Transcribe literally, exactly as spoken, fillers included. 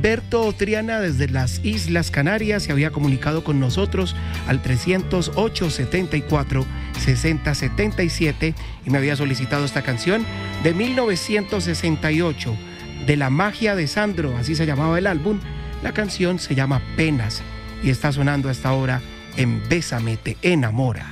Berto Triana desde las Islas Canarias se había comunicado con nosotros al trescientos ocho, setenta y cuatro, sesenta, setenta y siete y me había solicitado esta canción de mil novecientos sesenta y ocho, de La Magia de Sandro, así se llamaba el álbum. La canción se llama Penas y está sonando a esta hora en Bésame te enamora.